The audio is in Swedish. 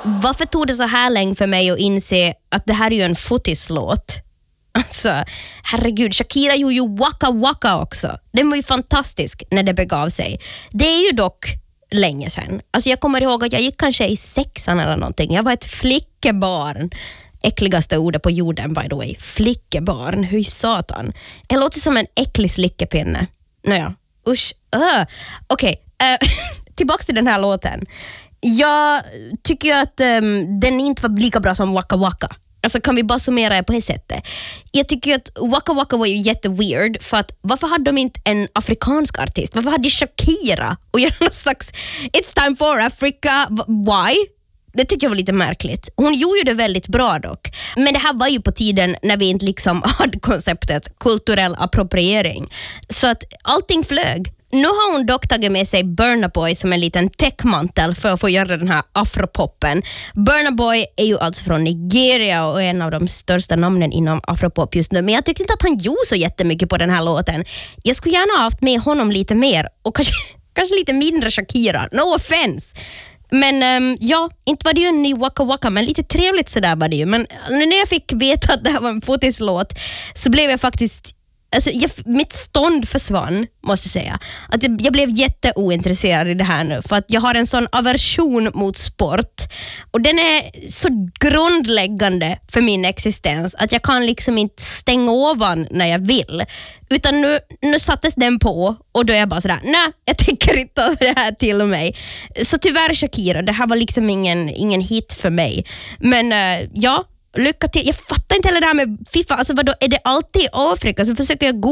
varför tog det så här länge för mig att inse att det här är ju en fotislåt? Alltså, herregud, Shakira gjorde ju Waka Waka också. Den var ju fantastisk när det begav sig. Det är ju dock länge sedan. Alltså jag kommer ihåg att jag gick kanske i 6:an eller någonting. Jag var ett flickebarn. Äckligaste ordet på jorden, by the way. Flickebarn, hur satan. Det låter som en äcklig slickepinne. Nåja, usch. Okej, tillbaka till den här låten. Jag tycker ju att den inte var lika bra som Waka Waka. Alltså kan vi bara summera det på det sättet. Jag tycker att Waka Waka var ju jätteweird, för att varför hade de inte en afrikansk artist? Varför hade Shakira och göra någon slags It's time for Africa? Why? Det tycker jag var lite märkligt. Hon gjorde ju det väldigt bra dock. Men det här var ju på tiden när vi inte liksom hade konceptet kulturell appropriering. Så att allting flög. Nu har hon dock tagit med sig Burna Boy som en liten täckmantel för att få göra den här afropoppen. Burna Boy är ju alltså från Nigeria och är en av de största namnen inom afropop just nu. Men jag tyckte inte att han gjorde så jättemycket på den här låten. Jag skulle gärna ha haft med honom lite mer och kanske lite mindre Shakira. No offense. Men ja, inte var det ju en ny Waka Waka, men lite trevligt sådär var det ju. Men när jag fick veta att det här var en fotislåt så blev jag faktiskt... Alltså, mitt stånd försvann, måste jag säga. Att jag blev jätteointresserad i det här nu. För att jag har en sån aversion mot sport. Och den är så grundläggande för min existens att jag kan liksom inte stänga ovan när jag vill. Utan nu sattes den på och då är jag bara sådär, nej, jag tänker inte över det här till och mig. Så tyvärr Shakira, det här var liksom ingen hit för mig. Men ja, lycka till. Jag fattar inte heller det här med FIFA. Alltså vadå, är det alltid i Afrika? Så försöker jag